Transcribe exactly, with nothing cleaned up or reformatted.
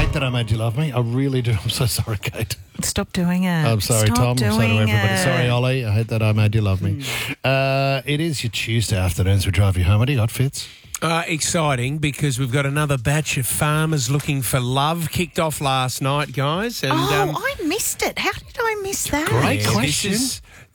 hate that I made you love me. I really do. I'm so sorry, Kate. Stop doing it. I'm sorry, Stop Tom. Doing I'm sorry to everybody. it. Sorry, Ollie. I hate that I made you love me. Mm. Uh, it is your Tuesday afternoons. We drive you home. What do you got, Fitz? Uh, exciting because we've got another batch of farmers looking for love kicked off last night, guys. And, oh, um, I missed it. How did I miss that? Great yeah, question. This is,